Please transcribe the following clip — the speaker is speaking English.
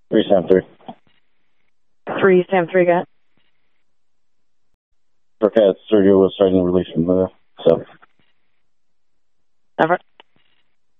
373. 373, got it. Okay, Sergio was starting to release from the cell. Over.